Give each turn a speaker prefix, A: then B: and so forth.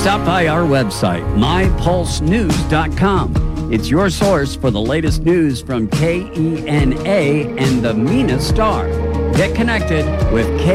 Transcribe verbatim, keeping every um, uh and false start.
A: Stop by our website, my pulse news dot com. It's your source for the latest news from K E N A and the Mena Star. Get connected with K